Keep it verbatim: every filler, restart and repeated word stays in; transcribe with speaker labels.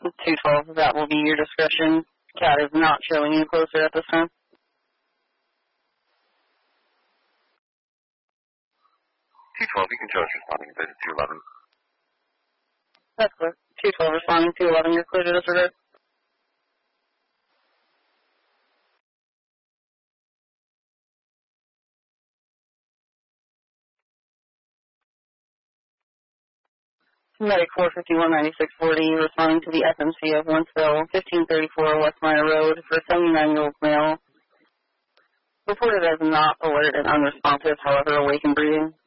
Speaker 1: two twelve, that will be your discretion. Cat is not showing you closer at this time.
Speaker 2: two twelve, you can show us responding to two eleven.
Speaker 1: That's clear. two twelve responding to eleven, you're clear to disregard. Medic four fifty-one ninety-six forty, responding to the F M C of Wentzville, fifteen thirty-four West Minor Road, for a seventy-nine-year-old male. Reported as not alert and unresponsive, however awake and breathing.